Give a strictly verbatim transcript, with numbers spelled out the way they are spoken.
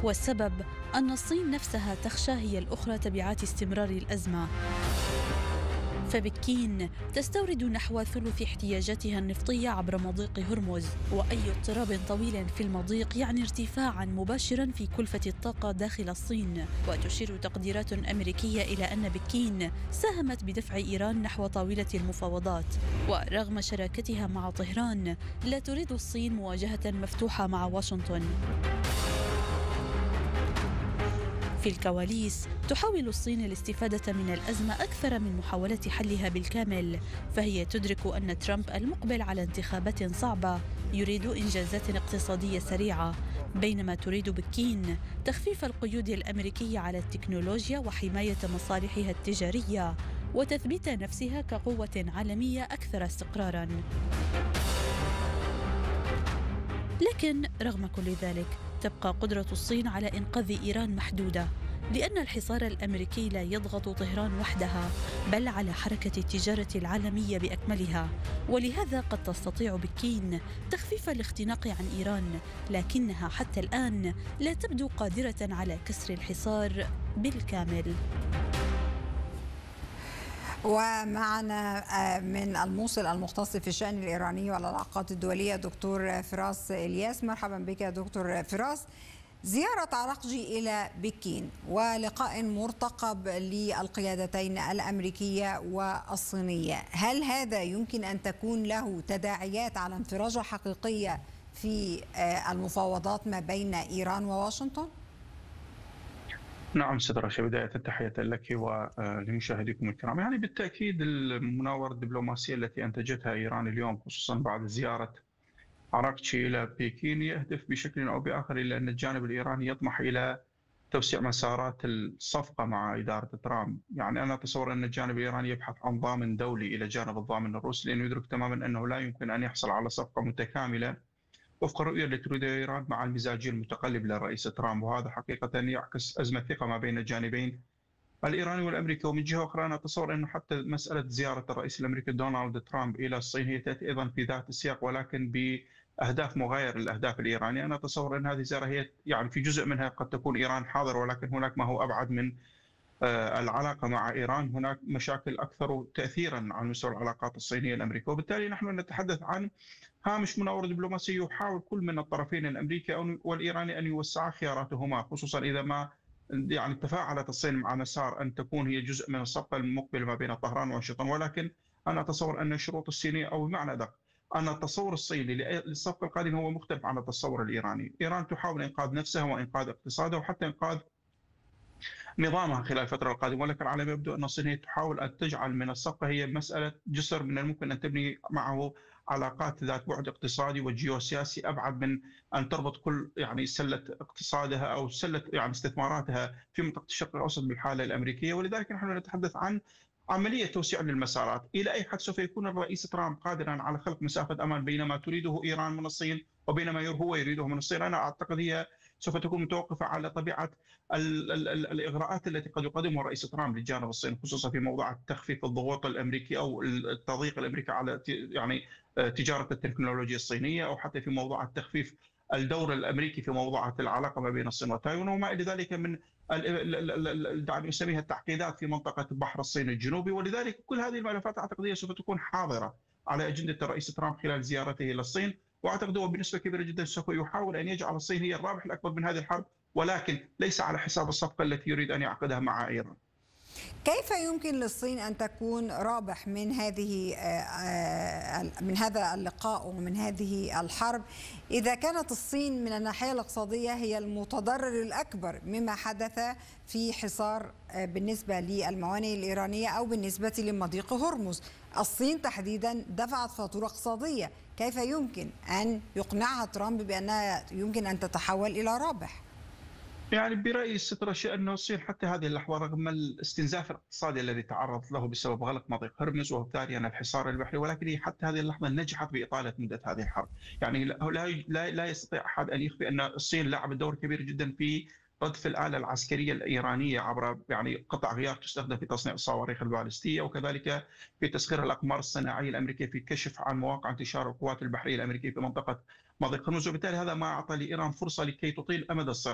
والسبب أن الصين نفسها تخشى هي الأخرى تبعات استمرار الأزمة. فبكين تستورد نحو ثلث احتياجاتها النفطية عبر مضيق هرمز، وأي اضطراب طويل في المضيق يعني ارتفاعا مباشرا في كلفة الطاقة داخل الصين. وتشير تقديرات أمريكية إلى أن بكين ساهمت بدفع إيران نحو طاولة المفاوضات، ورغم شراكتها مع طهران لا تريد الصين مواجهة مفتوحة مع واشنطن. في الكواليس تحاول الصين الاستفادة من الأزمة أكثر من محاولة حلها بالكامل، فهي تدرك أن ترامب المقبل على انتخابات صعبة يريد إنجازات اقتصادية سريعة، بينما تريد بكين تخفيف القيود الأمريكية على التكنولوجيا وحماية مصالحها التجارية وتثبيت نفسها كقوة عالمية أكثر استقراراً. لكن رغم كل ذلك تبقى قدرة الصين على إنقاذ إيران محدودة، لأن الحصار الأمريكي لا يضغط طهران وحدها بل على حركة التجارة العالمية بأكملها، ولهذا قد تستطيع بكين تخفيف الاختناق عن إيران، لكنها حتى الآن لا تبدو قادرة على كسر الحصار بالكامل. ومعنا من الموصل المختص في الشأن الإيراني والعلاقات الدولية دكتور فراس إلياس. مرحبا بك يا دكتور فراس. زيارة عراقجي إلى بكين ولقاء مرتقب للقيادتين الأمريكية والصينية، هل هذا يمكن أن تكون له تداعيات على انفراجة حقيقية في المفاوضات ما بين إيران وواشنطن؟ نعم سترى رشا، بداية تحية لك ولمشاهديكم الكرام. يعني بالتأكيد المناورة الدبلوماسية التي أنتجتها إيران اليوم خصوصا بعد زيارة عراقجي إلى بكين يهدف بشكل أو بآخر إلى أن الجانب الإيراني يطمح إلى توسيع مسارات الصفقة مع إدارة ترامب. يعني أنا أتصور أن الجانب الإيراني يبحث عن ضامن دولي إلى جانب الضامن الروسي، لأنه يدرك تماما أنه لا يمكن أن يحصل على صفقة متكاملة وفق الرؤية التي تريدها إيران مع المزاجية المتقلب للرئيس ترامب، وهذا حقيقة يعكس أزمة ثقة ما بين الجانبين الإيراني والأمريكي. ومن جهة أخرى أنا أتصور أنه حتى مسألة زيارة الرئيس الأمريكي دونالد ترامب إلى الصين هي تأتي أيضا في ذات السياق ولكن بأهداف مغايرة للأهداف الإيرانية. أنا أتصور أن هذه الزيارة هي يعني في جزء منها قد تكون إيران حاضرة، ولكن هناك ما هو أبعد من العلاقة مع إيران، هناك مشاكل أكثر تأثيرا على مستوى العلاقات الصينية الأمريكية، وبالتالي نحن نتحدث عن هامش مناورة دبلوماسي يحاول كل من الطرفين الأمريكي والإيراني أن يوسعا خياراتهما، خصوصا إذا ما يعني تفاعلت الصين مع مسار أن تكون هي جزء من الصفقة المقبلة ما بين طهران وواشنطن. ولكن أنا أتصور أن الشروط الصينية أو بمعنى أدق أن التصور الصيني للصفقة القادمة هو مختلف عن التصور الإيراني. إيران تحاول إنقاذ نفسها وإنقاذ اقتصادها وحتى إنقاذ نظامها خلال الفترة القادمة، ولكن على ما يبدو أن الصين تحاول أن تجعل من الصفقة هي مسألة جسر من الممكن أن تبني معه علاقات ذات بعد اقتصادي وجيوسياسي أبعد من أن تربط كل يعني سلة اقتصادها أو سلة يعني استثماراتها في منطقة الشرق الأوسط بالحالة الأمريكية. ولذلك نحن نتحدث عن عملية توسيع للمسارات. إلى أي حد سوف يكون الرئيس ترامب قادرا على خلق مسافة أمان بين ما تريده إيران من الصين وبين ما هو يريده من الصين؟ أنا أعتقد هي سوف تكون متوقفة على طبيعة ال ال ال الإغراءات التي قد يقدمها الرئيس ترامب للجانب الصيني، خصوصا في موضوع تخفيف الضغوط الأمريكي أو التضييق الأمريكي على يعني تجارة التكنولوجيا الصينية، أو حتى في موضوع التخفيف الدور الأمريكي في موضوعات العلاقة ما بين الصين وتايوان وما إلى ذلك من دعني أسميها التعقيدات في منطقة البحر الصيني الجنوبي. ولذلك كل هذه الملفات أعتقد هي سوف تكون حاضرة على أجندة الرئيس ترامب خلال زيارته إلى الصين، واعتقد هو بنسبه كبيره جدا سوف يحاول ان يجعل الصين هي الرابح الاكبر من هذه الحرب، ولكن ليس على حساب الصفقه التي يريد ان يعقدها مع ايران. كيف يمكن للصين أن تكون رابح من هذه من هذا اللقاء ومن هذه الحرب إذا كانت الصين من الناحية الاقتصادية هي المتضرر الأكبر مما حدث في حصار بالنسبة للموانئ الإيرانية أو بالنسبة لمضيق هرمز؟ الصين تحديدا دفعت فاتورة اقتصادية، كيف يمكن أن يقنعها ترامب بأنها يمكن أن تتحول إلى رابح؟ يعني برأيي سترى أن الصين حتى هذه اللحظة رغم الاستنزاف الاقتصادي الذي تعرضت له بسبب غلق مضيق هرمز وبالتالي الحصار البحري، ولكن هي حتى هذه اللحظة نجحت بإطالة مدة هذه الحرب. يعني لا لا لا يستطيع أحد أن يخفي أن الصين لعبت دور كبير جدا في ردف الآلة العسكرية الإيرانية عبر يعني قطع غيار تستخدم في تصنيع الصواريخ البالستية، وكذلك في تسخير الأقمار الصناعية الأمريكية في الكشف عن مواقع انتشار القوات البحرية الأمريكية في منطقة مضيق هرمز. وبالتالي هذا ما أعطى لإيران فرصة لكي تطيل أمد الصراع.